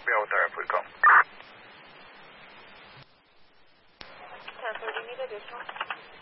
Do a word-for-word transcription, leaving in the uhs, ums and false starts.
Bravo Tower, full com. ten, so do you need additional?